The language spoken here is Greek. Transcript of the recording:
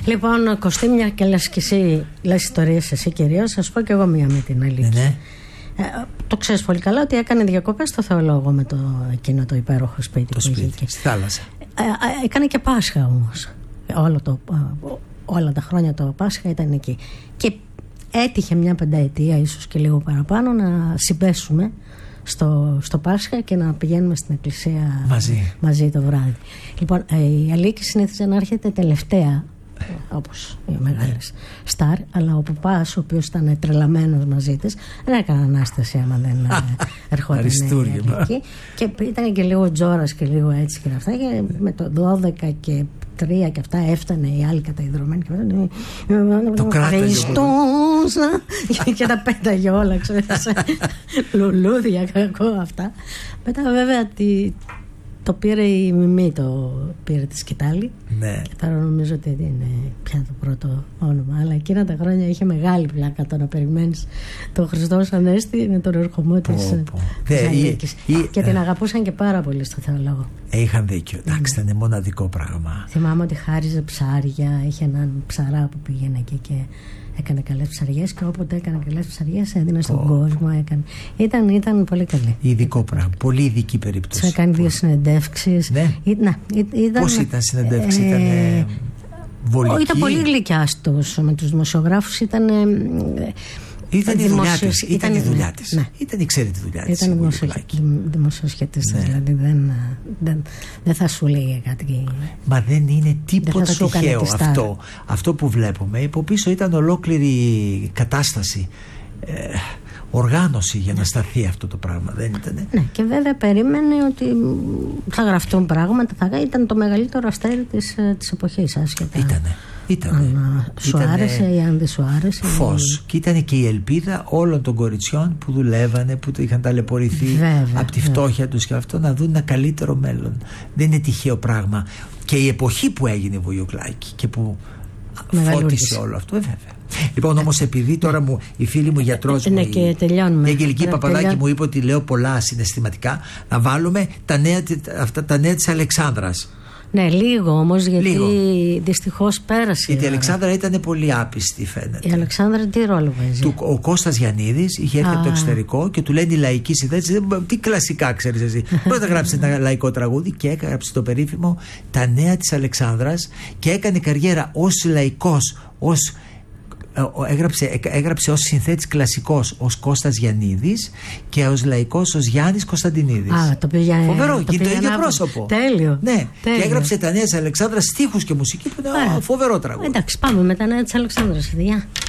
Λοιπόν, Κωστή, μια και λες και εσύ, λες ιστορίες εσύ κυρίως, θα σου πω και εγώ μία με την Αλίκη. Ναι. Το ξέρεις πολύ καλά ότι έκανε διακοπές στο Θεολόγο με εκείνο το υπέροχο σπίτι. Το σπίτι, στη θάλασσα. Έκανε και Πάσχα όμως. Όλα τα χρόνια το Πάσχα ήταν εκεί. Και έτυχε μια πενταετία, ίσως και λίγο παραπάνω, να συμπέσουμε στο Πάσχα και να πηγαίνουμε στην εκκλησία μαζί το βράδυ. Λοιπόν, η Αλίκη συνήθιζε να έρχεται τελευταία, όπως οι μεγάλες στάρ, αλλά ο παπάς, ο οποίος ήταν τρελαμένος μαζί της, δεν έκανε ανάσταση άμα δεν ερχόταν η Αλίκη. Και ήταν και λίγο τζόρας και λίγο έτσι και αυτά, και με το 12 και 3 και αυτά έφτανε η άλλη καταϊδρωμένη και το Χριστός και τα πέταγε όλα, ξέρεις, λουλούδια, κακό αυτά. Μετά βέβαια το πήρε η Μιμή, το πήρε τη σκητάλη. Ναι. Και τώρα νομίζω ότι είναι πια το πρώτο όνομα. Αλλά εκείνα τα χρόνια είχε μεγάλη πλάκα το να περιμένεις τον Χριστός Ανέστη με τον ερχομό της Αλίκης. Και την αγαπούσαν και πάρα πολύ στο Θεολόγο. Είχαν δίκιο. Εντάξει, ήταν μοναδικό πράγμα. Θυμάμαι ότι χάριζε ψάρια. Είχε έναν ψαρά που πήγαινε εκεί και έκανε καλές ψαριές, και όποτε έκανε καλές ψαριές έδινε στον κόσμο. Ήταν πολύ καλή. Ειδικό πράγμα. Πολύ ειδική περίπτωση. Του έκανε 2 συνεντεύξεις. Ναι. Πώς ήταν συνεντεύξεις, ήταν βολική? Ήταν πολύ γλυκιάστος με τους δημοσιογράφους. Ήταν η δουλειά της. Ναι. Ήταν, ξέρει τη δουλειά της. Ήταν δημοσιοσχετίστας, δηλαδή δεν θα σου λέει κάτι. Μα δεν είναι τίποτα τυχαίο αυτό που βλέπουμε. Από πίσω ήταν ολόκληρη κατάσταση, οργάνωση για να σταθεί αυτό το πράγμα, δεν ήτανε? Ναι, και βέβαια περίμενε ότι θα γραφτούν πράγματα. Ήταν το μεγαλύτερο αστέρι της εποχής, άσχετα. Αν σου άρεσε ή αν δεν σου άρεσε. Φως. Και ήταν και η ελπίδα όλων των κοριτσιών που δουλεύανε, που είχαν ταλαιπωρηθεί από τη φτώχεια τους και αυτό, να δουν ένα καλύτερο μέλλον. Δεν είναι τυχαίο πράγμα. Και η εποχή που έγινε η Βογιουκλάκη και που φώτισε όλο αυτό, βέβαια. Λοιπόν, όμως επειδή τώρα η φίλη μου γιατρός μου, η Αγγελική Παπαδάκη, μου είπε ότι λέω πολλά συναισθηματικά, να βάλουμε τα νέα της Αλεξάνδρας. Ναι, λίγο όμως, γιατί δυστυχώς πέρασε. Γιατί η Αλεξάνδρα ήταν πολύ άπιστη, φαίνεται. Η Αλεξάνδρα τι ρόλο παίζει? Ο Κώστας Γιαννίδης είχε έρθει από το εξωτερικό και του λένε η λαϊκή συνθέτηση. Τι κλασικά ξέρεις εσύ? Πρώτα γράψει ένα λαϊκό τραγούδι και έγραψε το περίφημο Τα Νέα της Αλεξάνδρας και έκανε καριέρα ως λαϊκός, έγραψε ως συνθέτης κλασικός ως Κώστας Γιαννίδης και ως λαϊκός ως Γιάννης Κωνσταντινίδης. Φοβερό, και το ίδιο πρόσωπο. Τέλειο. Ναι, και έγραψε Τα Νέα της Αλεξάνδρας, στίχους και μουσική που είναι φοβερό τραγούδι. Εντάξει, πάμε με Τα Νέα της Αλεξάνδρας, παιδιά.